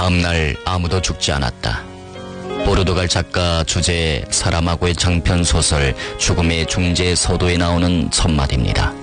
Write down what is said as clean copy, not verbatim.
다음날 아무도 죽지 않았다. 포르투갈 작가 주제 사람하고의 장편 소설 죽음의 중재 서도에 나오는 첫마디입니다.